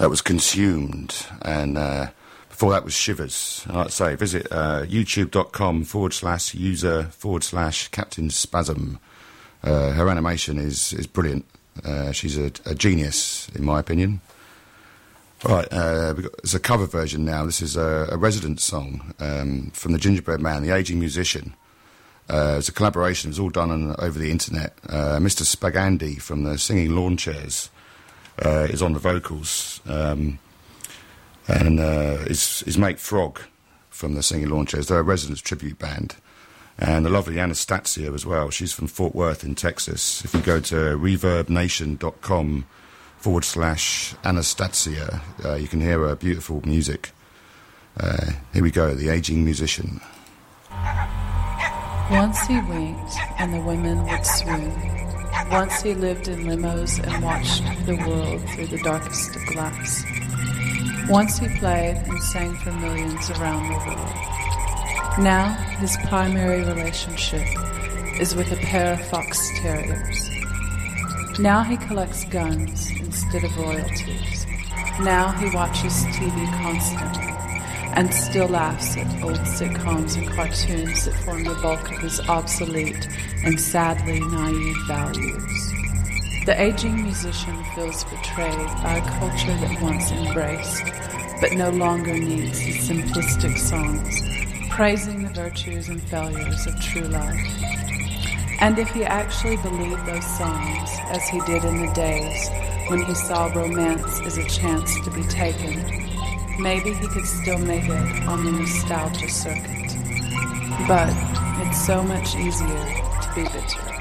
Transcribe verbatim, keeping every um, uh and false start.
That was Consumed, and uh, before that was Shivers. And like I say, visit uh, youtube.com forward slash user forward slash Captain Spasm. Uh, her animation is, is brilliant. Uh, she's a, a genius, in my opinion. Right, uh, we've got, it's a cover version now. This is a, a Residence song um, from the Gingerbread Man, the Aging Musician. Uh, it's a collaboration. It was all done on, over the internet. Uh, Mister Spagandi from the Singing Lawn Chairs uh, is on the vocals. Um, and uh, his, his mate Frog from the Singing Lawn Chairs. They're a Residence tribute band. And the lovely Anastasia as well. She's from Fort Worth in Texas. If you go to reverbnation.com forward slash Anastasia, uh, you can hear her beautiful music. Uh, here we go, The Aging Musician. Once he winked and the women would swoon. Once he lived in limos and watched the world through the darkest of glass. Once he played and sang for millions around the world. Now his primary relationship is with a pair of fox terriers. Now he collects guns instead of royalties. Now he watches T V constantly and still laughs at old sitcoms and cartoons that form the bulk of his obsolete and sadly naive values. The aging musician feels betrayed by a culture that once embraced, but no longer needs the simplistic songs, praising the virtues and failures of true life. And if he actually believed those songs, as he did in the days when he saw romance as a chance to be taken, maybe he could still make it on the nostalgia circuit. But it's so much easier to be bitter.